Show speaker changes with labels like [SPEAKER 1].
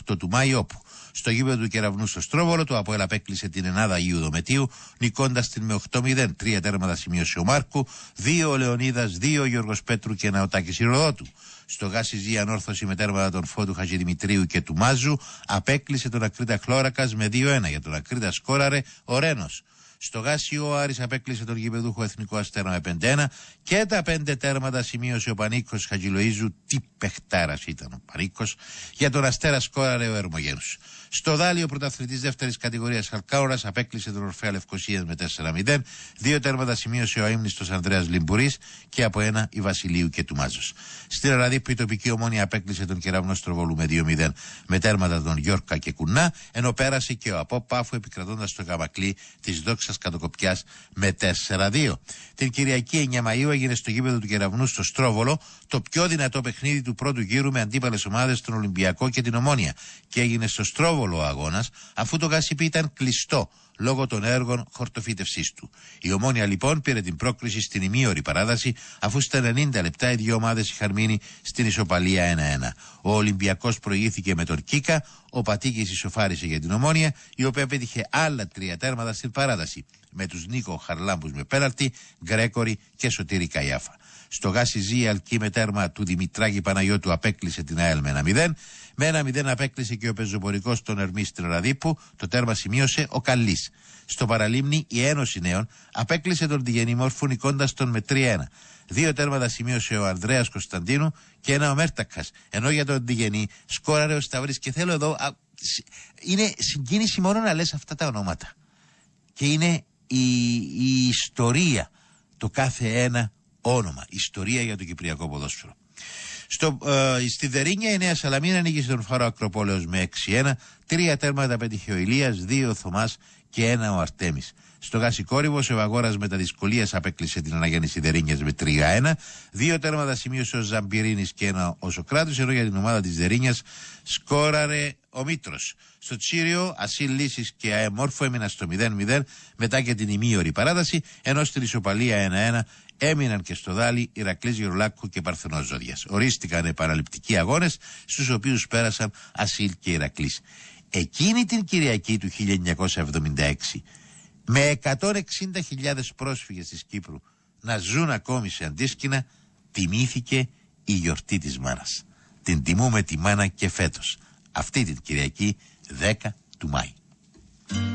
[SPEAKER 1] 8 του Μάη, όπου στο γήπεδο του Κεραυνού στο Στρόβολο το ΑΠΟΕΛ απέκλεισε την Ενάδα Ιου Δομετίου, νικώντας την με 8-0. 3 τέρματα σημείωσε ο Μάρκου, 2 ο Λεωνίδας, 2 ο Γιώργος Πέτρου και 1 ο Τάκης Ηροδότου. Στο Γάσιζη η ανόρθωση με τέρματα των Φώτου Χατζηδημητρίου και του Μάζου απέκλεισε τον Ακρίτα Χλώρακας με 2-1. Για τον Ακρίτα σκόραρε ο Ρένος. Στο Γάσιο ο Άρης απέκλεισε τον γηπεδούχο Εθνικό Αστέρα με 5-1 και τα 5 τέρματα σημείωσε ο Πανίκος Χατζηλοΐζου. Τι παιχτάρας ήταν ο Πανίκος. Για τον Αστέρα σκόραρε ο Ερμογένους. Στο Δάλιο, πρωταθλητής δεύτερης κατηγορίας Χαλκάουρας απέκλεισε τον Ορφέα Λευκοσίας με 4-0. 2 τέρματα σημείωσε ο αείμνηστος Ανδρέας Λιμπουρής και από 1 η Βασιλείου και του Μάζος. Στην Αραδίπη η τοπική Ομόνια απέκλεισε τον Κεραυνό Στροβόλου με 2-0 με τέρματα των Γιόρκα και Κουνά, ενώ πέρασε και ο ΑΠΟ Πάφου επικρατώντας το γαμακλή της Δόξας Κατοκοπιάς με 4-2. Την Κυριακή 9 Μαΐου έγινε στο γήπεδο του Κεραυνού στο Στρόβολο το πιο δυνατό παιχνίδι του πρώτου γύρου με αντίπαλες ομάδες, τον Ολυμπιακό και την Ομόνια, και έγινε στο Στρόβολο ο αγώνας, αφού το Γάσιπι ήταν κλειστό λόγω των έργων χορτοφύτευσής του. Η Ομόνια λοιπόν πήρε την πρόκριση στην ημίωρη παράδοση, αφού στα 90 λεπτά οι δύο ομάδες είχαν μείνει στην ισοπαλία 1-1. Ο Ολυμπιακός προηγήθηκε με τον Κίκα, ο Πατήκης ισοφάρισε για την Ομόνια, η οποία πέτυχε άλλα 3 τέρματα στην παράδοση, με τους Νίκο Χαρλάμπους με πέναλτι, Γκρέκορη και Σωτήρη Καϊάφα. Στο Γάσιζη η Αλκή με τέρμα του Δημητράκη Παναγιώτου απέκλεισε την ΑΕΛ με 1-0. Με 1-0 απέκλεισε και ο πεζοπορικός των Ερμή στην Ραδίπου, το τέρμα σημείωσε ο Καλής. Στο Παραλίμνη η Ένωση Νέων απέκλεισε τον Διγενή Μόρφου νικώντας τον με 3-1. 2 τέρματα σημείωσε ο Ανδρέας Κωνσταντίνου και 1 ο Μέρτακας, ενώ για τον Διγενή σκόραρε ο Σταυρής. Και θέλω εδώ, είναι συγκίνηση μόνο να λες αυτά τα ονόματα. Και είναι η ιστορία, το κάθε ένα όνομα, ιστορία για το κυπριακό ποδόσφαιρο. Στη Δερίνια η Νέα Σαλαμίνα νίκησε τον Φάρο Ακροπόλεως με 6-1. 3 τέρματα πέτυχε ο Ηλίας, 2 ο Θωμάς και 1 ο Αρτέμις. Στο Γασικόρυβος ο Αγόρας με τα δυσκολίας απέκλεισε την Αναγέννηση Δερίνιας με 3-1. 2 τέρματα σημείωσε ο Ζαμπυρίνης και 1 ο Σοκράτης, ενώ για την ομάδα της Δερίνιας σκόραρε ο Μήτρος. Στο Τσίριο Ασύλ Λύσης και Αεμόρφο έμειναν στο 0-0 μετά και την ημίωρη παράταση, ενώ στην ισοπαλία 1-1 έμειναν και στο Δάλι Ηρακλής Γερολάκου και Παρθενός Ζώδιας. Ορίστηκαν επαναληπτικοί αγώνες στους οποίους πέρασαν Ασύλ και Ηρακλής. Εκείνη την Κυριακή του 1976, με 160.000 πρόσφυγες της Κύπρου να ζουν ακόμη σε αντίσκηνα, τιμήθηκε η γιορτή της μάνας. Την τιμούμε τη μάνα και φέτος, αυτή την Κυριακή 10 του Μάη.